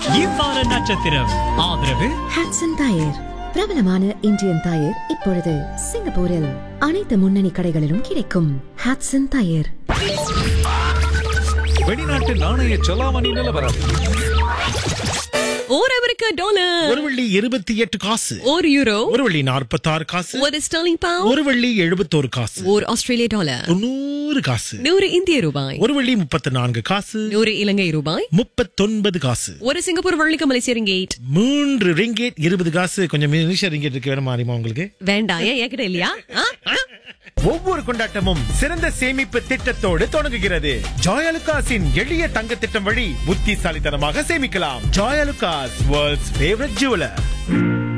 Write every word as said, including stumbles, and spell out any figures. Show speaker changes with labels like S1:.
S1: இவ்வார நட்சத்திரம் ஆதரவு
S2: ஹட்சன் டயர், பிரபலமான இந்தியன் டயர் இப்பொழுது சிங்கப்பூரில் அனைத்து முன்னணி கடைகளிலும் கிடைக்கும். ஹட்சன் டயர்.
S3: வெளிநாட்டு நாணய செலாவணி நிலவரம்.
S4: ஒரு அமெரிக்க டாலர்
S5: ஒரு வெள்ளி இருபத்தி எட்டு காசு,
S4: ஒரு யூரோ
S5: ஒரு வெள்ளி நாற்பத்தி ஆறு காசு,
S4: ஒரு ஸ்டர்லிங் பவுண்ட்
S5: ஒரு வெள்ளி எழுபத்தோரு காசு,
S4: ஒரு ஆஸ்திரேலிய டாலர்
S5: தொண்ணூறு காசு,
S4: நூறு இந்திய ரூபாய்,
S5: ஒரு வெள்ளி முப்பத்தி நான்கு காசு,
S4: நூறு இலங்கை ரூபாய்,
S5: முப்பத்தொன்பது காசு,
S4: ஒரு சிங்கப்பூர் வள்ளிக்க மலேசிய ரிங்கேட்,
S5: மூன்று ரிங்கேட் இருபது காசு. கொஞ்சம் மலேசிய ரிங்கேட் இருக்கு, வேணுமா அறியுமா உங்களுக்கு?
S4: வேண்டாம், ஏன் என்கிட்ட இல்லையா? ஆ? ஆ?
S6: ஒவ்வொரு கொண்டாட்டமும் சிறந்த சேமிப்பு திட்டத்தோடு தொடங்குகிறது. ஜாயலுகாஸின் எளிய தங்க திட்டம் வழி புத்திசாலித்தனமாக சேமிக்கலாம். Joyalukkas, world's favourite jeweller.